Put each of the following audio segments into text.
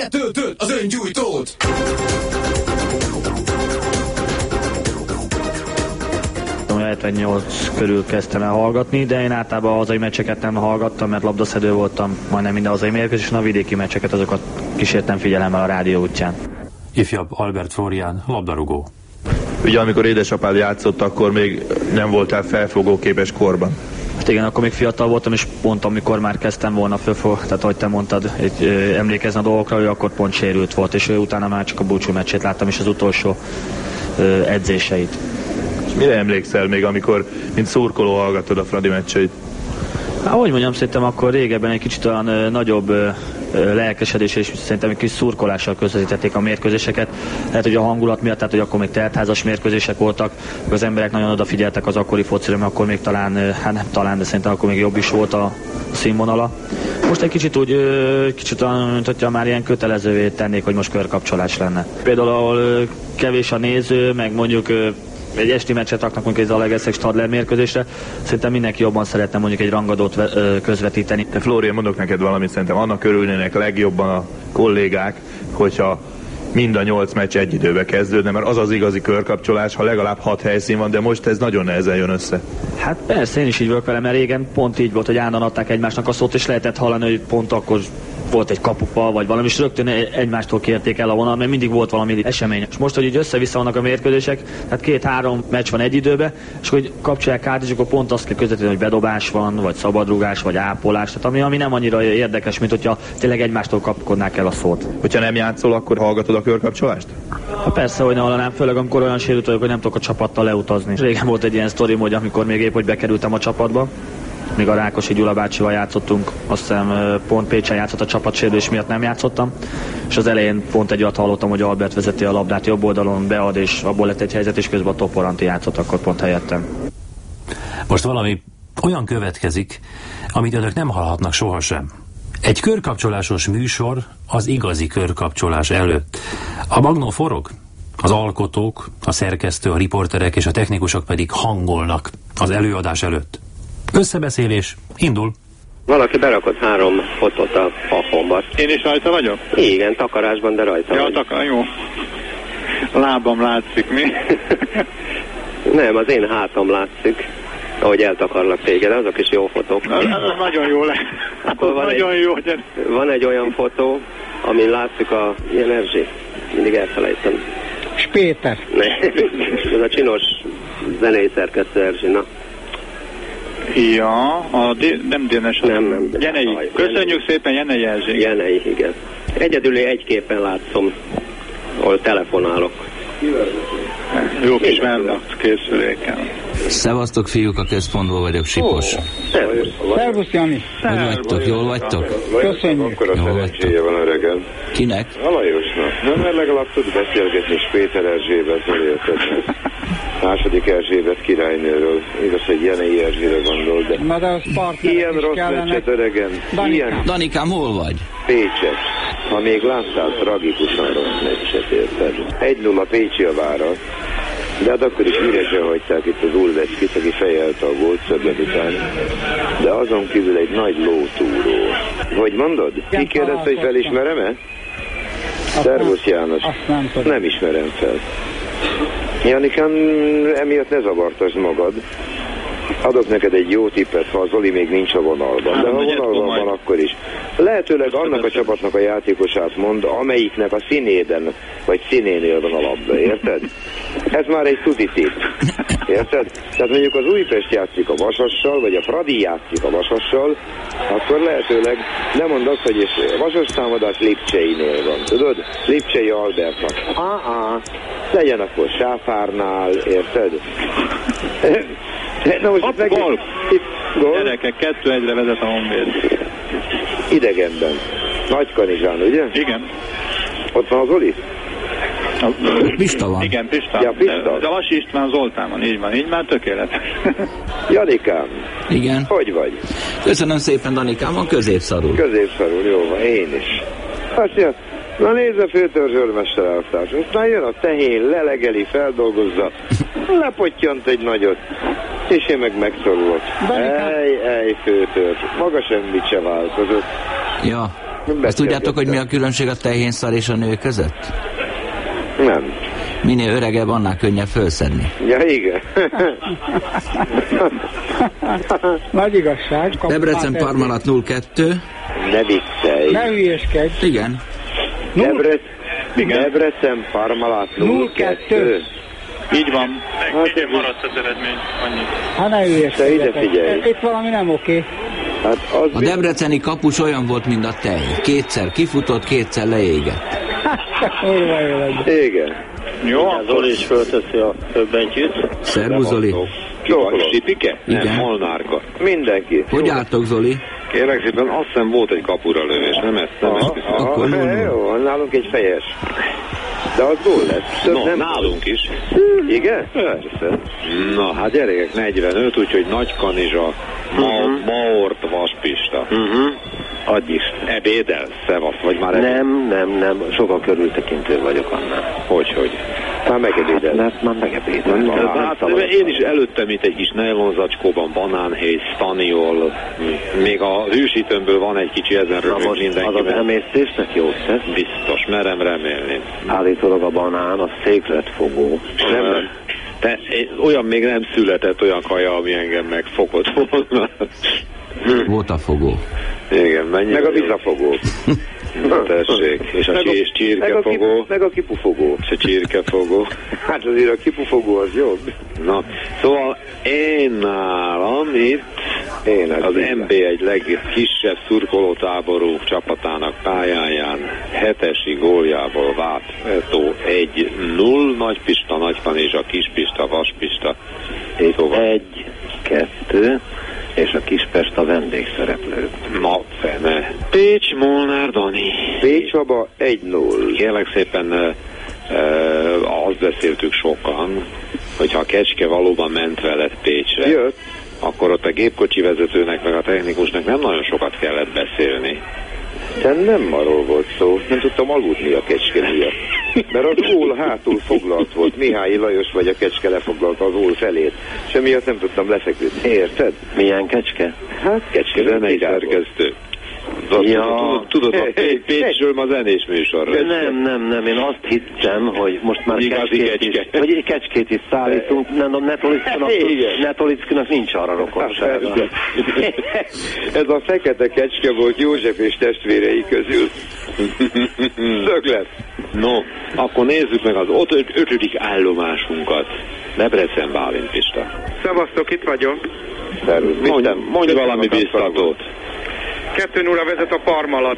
Töltöd az öngyújtót! A 78 körül kezdtem el hallgatni, de én általában a hazai meccseket nem hallgattam, mert labdaszedő voltam, majdnem minden hazai mérkőzés, és a vidéki meccseket azokat kísértem figyelemmel a rádió útján. Ifjabb Albert Flórián, labdarúgó. Ugye amikor édesapád játszott, akkor még nem voltál felfogóképes korban. Hát igen, akkor még fiatal voltam, és pont amikor már kezdtem volna tehát ahogy te mondtad, emlékezni a dolgokra, ő akkor pont sérült volt, és ő utána már csak a búcsú meccsét láttam, és az utolsó edzéseit. És mire emlékszel még, amikor mint szurkoló hallgatod a Fradi meccseit? Hát, ahogy mondjam, szerintem akkor régebben egy kicsit olyan nagyobb lelkesedés és szerintem egy kis szurkolással közvetítették a mérkőzéseket. Lehet, hogy a hangulat miatt, tehát hogy akkor még teltházas mérkőzések voltak, az emberek nagyon odafigyeltek az akkori focira, mert akkor még talán, hát nem talán, de szerintem akkor még jobb is volt a színvonala. Most egy kicsit úgy, mint hogyha már ilyen kötelezővé tennék, hogy most körkapcsolás lenne. Például ahol kevés a néző, meg mondjuk egy esti meccset raknak mondjuk egy Zalaegerszeg Stadler mérkőzésre, szerintem mindenki jobban szeretne mondjuk egy rangadót közvetíteni. De Flórián, mondok neked valamit, szerintem annak örülnének legjobban a kollégák, hogyha mind a 8 meccs egy időbe kezdődne, mert az az igazi körkapcsolás, ha legalább 6 helyszín van, de most ez nagyon nehezen jön össze. Hát persze, én is így vagyok vele, mert régen pont így volt, hogy állandóan adták egymásnak a szót, és lehetett hallani, hogy pont akkor volt egy kapufa, vagy valami, és rögtön egymástól kérték el a vonal, mert mindig volt valami esemény. És most, hogy így össze-vissza vannak a mérkőzések, tehát 2-3 meccs van egy időbe, és hogy kapcsolják át, és akkor pont azt kell közvetíteni, hogy bedobás van, vagy szabadrugás, vagy ápolás, tehát ami nem annyira érdekes, mint hogyha tényleg egymástól kapkodnák el a szót. Hogyha nem játszol, akkor hallgatod a körkapcsolást? Ha persze, hogy ne hallanám, főleg amikor olyan sérült vagyok, hogy nem tudok a csapattal leutazni. Régen volt egy ilyen sztorim, hogy amikor még épp hogy bekerültem a csapatba, még a Rákosi Gyula bácsival játszottunk, azt hiszem pont Pécsen játszott a csapatsérülés miatt, nem játszottam, és az elején pont egy olyat hallottam, hogy Albert vezeti a labdát jobb oldalon, bead, és abból lett egy helyzet, és közben a Toporanti játszott, akkor pont helyettem. Most valami olyan következik, amit önök nem hallhatnak sohasem. Egy körkapcsolásos műsor az igazi körkapcsolás előtt. A magnó forog, az alkotók, a szerkesztő, a riporterek és a technikusok pedig hangolnak az előadás előtt. Összebeszélés, indul. Valaki berakott 3 fotót a pakomba. Én is rajta vagyok? Igen, takarásban, de rajta ja, vagy. Jó. Lábam látszik, mi? Nem, az én hátam látszik, ahogy eltakarlak téged, azok is jó fotók. Az nagyon jó lesz. Van egy olyan fotó, amin látszik a ilyen Erzsi. Mindig elfelejtem. Spéter. Ez a csinos zenei szerkesztő Erzsi, na. Ja, nem Dénes. Nem. Jenei. Köszönjük szépen, Jenei Erzsé. Jenei, igen. Egyedül egy képen látszom, ahol telefonálok. Jó kis Verdacht készüléken. Szevasztok, fiúk, a központból vagyok, Sipos. Szervusz, Jani. Hogy vagytok? Jól vagytok? Köszönjük. Akkor a szerencséje van öregem. Kinek? A Lajosnak. Nem, mert legalább tud beszélgetni Péter Erzsébetről, érted? Második Erzsébet királynőről. Igaz, hogy Jenei Erzsére gondol, de... Na de az partnerek ilyen is rossz kellene. meccset, öregem. Ilyen... Danikám, hol vagy? Pécset. Ha még láttál tragikusan rossz meccset, érted? 1-0 Pécsi a Vára. De hát akkor is üresen hagyták itt az Ulveszkit, aki fejelte a gólt szöglet után. De azon kívül egy nagy lótúró. Hogy mondod? Ki kérdezte, hogy felismerem-e? Szervusz, János. Nem ismerem fel. Janikán, emiatt ne zavartasd magad. Adok neked egy jó tippet, ha a Zoli még nincs a vonalban. De ha vonalban van, akkor is. Lehetőleg annak a csapatnak a játékosát mond, amelyiknek a színében, vagy színénél van a labda, érted? Ez már egy tuti tipp. Érted? Tehát mondjuk az Újpest játszik a Vasassal, vagy a Fradi játszik a Vasassal, akkor lehetőleg nem mondd azt, hogy Vasas támadás Lipcseinél van, tudod? Lipcsei Albertnak. Legyen akkor Sáfárnál, érted? Na most hopp, gól! Gyerekek, 2-1-re vezet a Honvéd. Idegenben. Nagykanizsán, ugye? Igen. Ott van az Oli? Pista van. Igen, Pista. Ja, Pista. De Lasi István Zoltán van, így már tökéletes. Janikám. Igen. Hogy vagy? Köszönöm szépen, Danikám, van középszarul. Középszarul, jó van, én is. Azt mondja, na nézd a főtörzsőrmester elvtárs. Aztán jön a tehén, lelegeli, feldolgozza, lepottyant egy nagyot, és én meg megszorulok. Ej, főtörzs, maga semmit se változott. Ja. Ezt tudjátok, hogy mi a különbség a tehénszar és a nő között? Nem. Minél öregebb, annál könnyebb fölszedni. Ja, igen. Nagy igazság. Debrecen Parmalat 02. Ne viccelj. Ne hülyeskedj. Igen. Debrecen Parmalat 02. Így van. Hát, maradt az eredmény, annyi. Hát ne Te ide figyelj. hülyeskedj. Itt valami nem oké. Hát az A debreceni kapus olyan volt, mint a tej. Kétszer kifutott, kétszer leégett. Urva élet. Igen. Jó, Zoli is fölteszi a bentyűt. Szervusz, Zoli. Sipike? Igen. Molnárka. Mindenki. Hogy álltok, Zoli? Kérlek szépen, azt hiszem volt egy kapura lövés, nem ezt? Akkor Jó, nálunk egy fejes. De az gól lesz. No, nálunk is. Igen? Persze. Na, hát gyerekek, 45, úgyhogy Nagy Kanizsa, Maort, Vaspista. Adj is. Ebédel, szevasz, vagy már Nem. Sokkal körültekintő vagyok annál. Hogy? Már megebédel. Már megebédel. Hát én is előttem itt egy kis nejlonzacskóban banánhéj, staniol, még a hűsítőmből van egy kicsi, ezen röhög mindenki. Az emésztésnek jót tesz? Biztos, merem remélni. Állítólag a banán, a székletfogó. Nem. Olyan még nem született olyan kaja, ami engem megfogott volna. Volt a fogó. Igen, menjünk. Meg a vizafogó. Na tessék. És a csirkefogó. Meg a kipufogó. És a csirkefogó. Hát azért a kipufogó az jobb. Na, szóval én nálam itt az NB1 legkisebb szurkolótáború csapatának pályáján 7-esi góljából vált Eto 1-0, Nagypista, Nagykanizsa, Kispista, Vaspista. 1-2 és a Kispest a vendégszereplő. Na, fene. Pécs, Molnár, Dani. Pécs Csaba 1-0. Kérlek szépen azt beszéltük sokan, hogyha a Kecske valóban ment veled Pécsre, jött, akkor ott a gépkocsi vezetőnek meg a technikusnak nem nagyon sokat kellett beszélni. De nem arról volt szó, nem tudtam aludni a Kecske miatt. Mert az ól hátul foglalt volt, Mihály Lajos vagy a Kecske lefoglalta az ól felét, és emiatt nem tudtam lefeküdni. Érted? Milyen Kecske? Hát Kecske zenei szerkesztő. Ja. Tudod, a Pécsről ma zenés műsor. Nem, én azt hittem, hogy most már Kecskét is szállítunk, Netolickinak nincs arra rokonsága. Ez a fekete Kecske volt József és testvérei közül. Szöglet. No, akkor nézzük meg az 5. állomásunkat. Debrecen, Bálint Pista. Szevasztok, itt vagyok. Mondj valami biztatót. 2-0 vezet a Parmalat.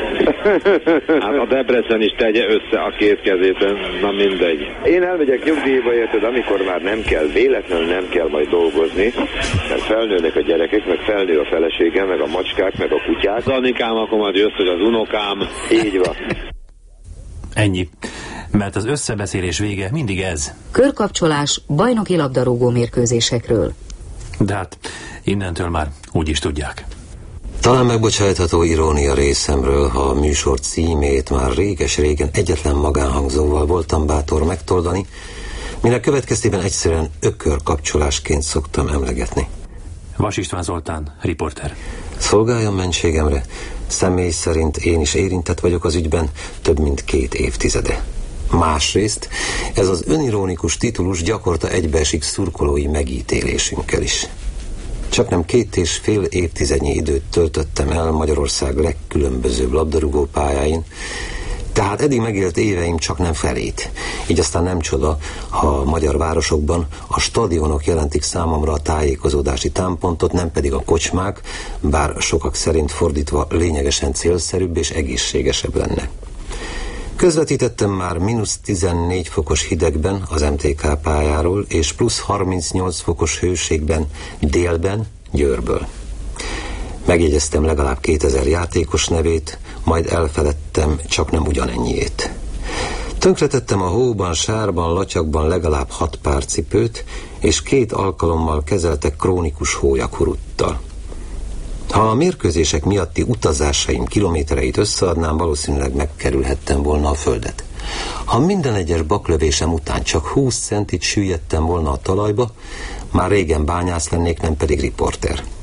Hát a Debrecen is tegye össze a két kezét, na mindegy. Én elmegyek nyugdíjba, érted, amikor már nem kell, véletlenül nem kell majd dolgozni, mert felnőnek a gyerekek, meg felnő a feleségem, meg a macskák, meg a kutyák. Danikám, akkor majd jössz, hogy az unokám. Így van. Ennyi. Mert az összebeszélés vége mindig ez. Körkapcsolás bajnoki labdarúgó mérkőzésekről. De hát innentől már úgy is tudják. Talán megbocsájtható irónia részemről, ha a műsor címét már réges-régen egyetlen magánhangzóval voltam bátor megtoldani, minek következtében egyszerűen ökörkapcsolásként szoktam emlegetni. Vas István Zoltán, riporter. Szolgáljon mentségemre, személy szerint én is érintett vagyok az ügyben több mint 2 évtizede. Másrészt ez az önironikus titulus gyakorta egybeesik szurkolói megítélésünkkel is. Csaknem 2,5 évtizednyi időt töltöttem el Magyarország legkülönbözőbb labdarúgó pályáin, tehát eddig megélt éveim csak nem felét. Így aztán nem csoda, ha a magyar városokban a stadionok jelentik számomra a tájékozódási támpontot, nem pedig a kocsmák, bár sokak szerint fordítva lényegesen célszerűbb és egészségesebb lenne. Közvetítettem már -14 fokos hidegben az MTK pályáról, és plusz 38 fokos hőségben délben Győrből. Megjegyeztem legalább 2000 játékos nevét, majd elfeledtem csak nem ugyanennyiét. Tönkretettem a hóban, sárban, latyakban legalább 6 pár cipőt, és 2 alkalommal kezeltek krónikus hólyakuruttal. Ha a mérkőzések miatti utazásaim kilométereit összeadnám, valószínűleg megkerülhettem volna a földet. Ha minden egyes baklövésem után csak 20 centit süllyedtem volna a talajba, már régen bányász lennék, nem pedig riporter.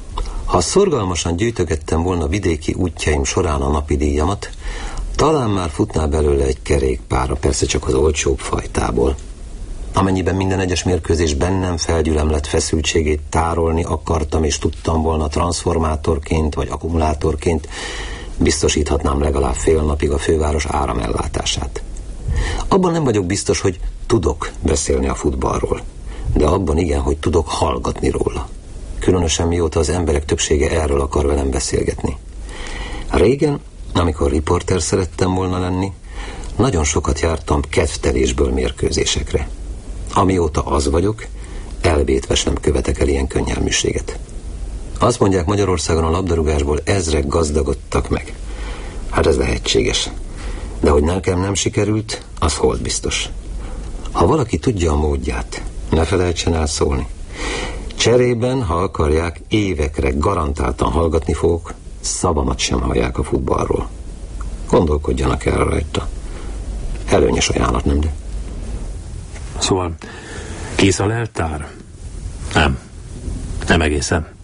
Ha szorgalmasan gyűjtögettem volna vidéki útjaim során a napi díjamat, talán már futná belőle egy kerékpárra, persze csak az olcsóbb fajtából. Amennyiben minden egyes mérkőzés bennem felgyülemlett feszültségét tárolni akartam és tudtam volna transformátorként vagy akkumulátorként, biztosíthatnám legalább fél napig a főváros áramellátását. Abban nem vagyok biztos, hogy tudok beszélni a futballról, de abban igen, hogy tudok hallgatni róla. Különösen mióta az emberek többsége erről akar velem beszélgetni. Régen, amikor riporter szerettem volna lenni, nagyon sokat jártam kedvtelésből mérkőzésekre. Amióta az vagyok, elvétve sem követek el ilyen könnyelműséget. Azt mondják, Magyarországon a labdarúgásból ezrek gazdagodtak meg. Hát ez lehetséges. De hogy nekem nem sikerült, az holt biztos. Ha valaki tudja a módját, ne felejtsen el szólni. Cserében, ha akarják, évekre garantáltan hallgatni fogok, szavamat sem hallják a futballról. Gondolkodjanak el rajta. Előnyös ajánlat, nem de? Szóval kész a leltár? Nem egészen.